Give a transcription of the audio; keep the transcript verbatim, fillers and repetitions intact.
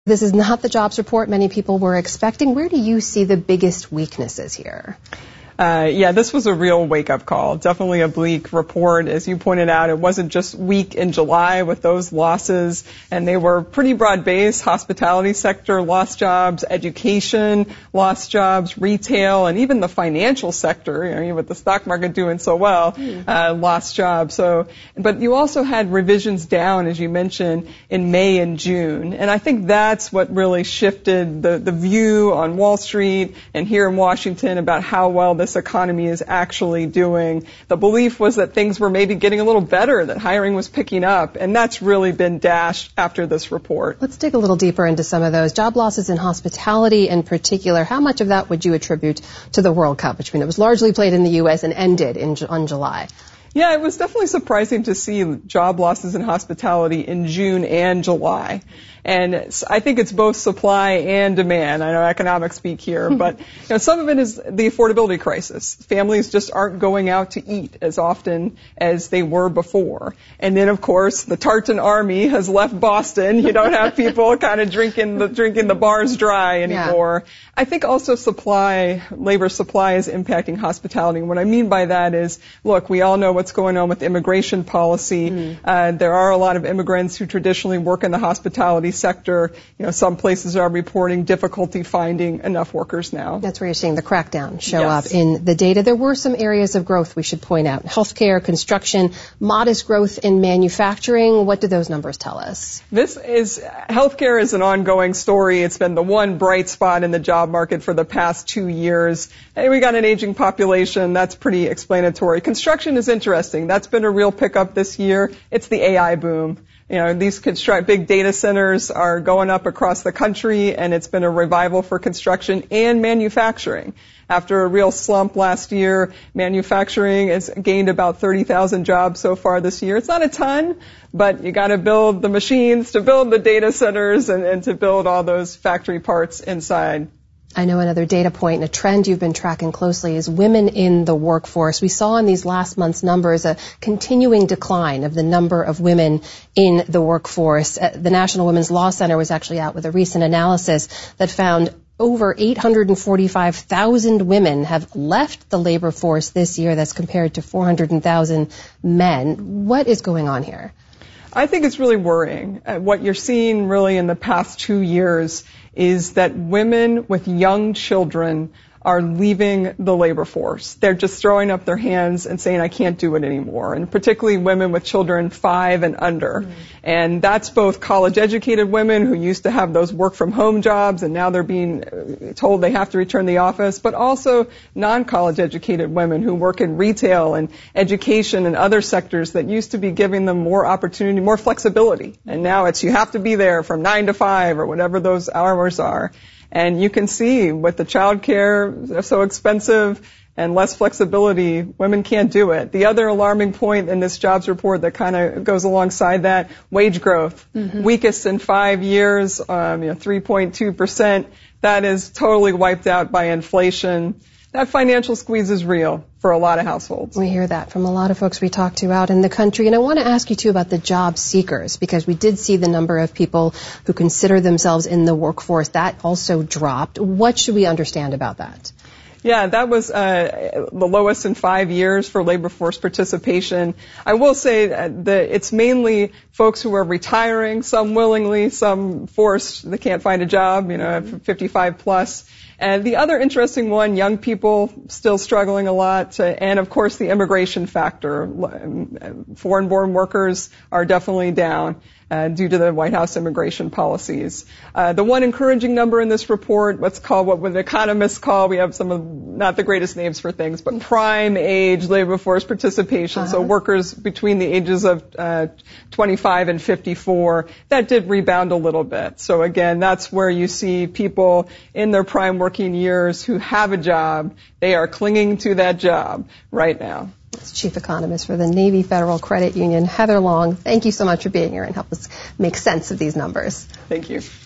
This is not the jobs report many people were expecting. Where do you see the biggest weaknesses here? Uh, yeah, this was a real wake-up call. Definitely a bleak report. As you pointed out, it wasn't just weak in July with those losses, and they were pretty broad-based. Hospitality sector lost jobs, education lost jobs, retail, and even the financial sector, you know, with the stock market doing so well, uh, lost jobs. So, but you also had revisions down, as you mentioned, in May and June. And I think that's what really shifted the, the view on Wall Street and here in Washington about how well this economy is actually doing. The belief was that things were maybe getting a little better, that hiring was picking up, and that's really been dashed after this report. Let's dig a little deeper into some of those. Job losses in hospitality in particular, how much of that would you attribute to the World Cup, which I mean, it was largely played in the U S and ended in on July? Yeah, it was definitely surprising to see job losses in hospitality in June and July. And I think it's both supply and demand. I know economics speak here, but you know, some of it is the affordability crisis. Families just aren't going out to eat as often as they were before. And then, of course, the Tartan Army has left Boston. You don't have people kind of drinking the drinking the bars dry anymore. Yeah. I think also supply, labor supply is impacting hospitality. And what I mean by that is, look, we all know what's going on with immigration policy. Mm. Uh, there are a lot of immigrants who traditionally work in the hospitality sector. You know, some places are reporting difficulty finding enough workers now. That's where you're seeing the crackdown show yes. up in the data. There were some areas of growth we should point out. Healthcare, construction, modest growth in manufacturing. What do those numbers tell us? This is, healthcare is an ongoing story. It's been the one bright spot in the job market for the past two years. Hey, we got an aging population. That's pretty explanatory. Construction is interesting. That's been a real pickup this year. It's the A I boom. You know, these construct big data centers are going up across the country, and it's been a revival for construction and manufacturing. After a real slump last year, manufacturing has gained about thirty thousand jobs so far this year. It's not a ton, but you got to build the machines to build the data centers and, and to build all those factory parts inside. I know another data point and a trend you've been tracking closely is women in the workforce. We saw in these last month's numbers a continuing decline of the number of women in the workforce. The National Women's Law Center was actually out with a recent analysis that found over eight hundred forty-five thousand women have left the labor force this year. That's compared to four hundred thousand men. What is going on here? I think it's really worrying. Uh, what you're seeing really in the past two years is that women with young children are leaving the labor force. They're just throwing up their hands and saying, I can't do it anymore. And particularly women with children five and under. Mm-hmm. And that's both college-educated women who used to have those work-from-home jobs, and now they're being told they have to return to the office, but also non-college-educated women who work in retail and education and other sectors that used to be giving them more opportunity, more flexibility. And now it's you have to be there from nine to five or whatever those hours are. And you can see with the child care so expensive and less flexibility, women can't do it. The other alarming point in this jobs report that kind of goes alongside that, wage growth. Mm-hmm. Weakest in five years, um, you know, three point two percent. That is totally wiped out by inflation. That financial squeeze is real for a lot of households. We hear that from a lot of folks we talk to out in the country. And I want to ask you, too, about the job seekers, because we did see the number of people who consider themselves in the workforce. That also dropped. What should we understand about that? Yeah, that was uh, the lowest in five years for labor force participation. I will say that it's mainly folks who are retiring, some willingly, some forced. They can't find a job, you know, fifty-five plus. And the other interesting one, young people still struggling a lot, and of course the immigration factor. Foreign-born workers are definitely down uh, due to the White House immigration policies. Uh, the one encouraging number in this report, what's called what would economists call, we have some of not the greatest names for things, but prime age labor force participation. Uh-huh. So workers between the ages of uh, twenty-five and fifty-four, that did rebound a little bit. So again, that's where you see people in their prime work working years who have a job. They are clinging to that job right now. That's Chief Economist for the Navy Federal Credit Union, Heather Long. Thank you so much for being here and help us make sense of these numbers. Thank you.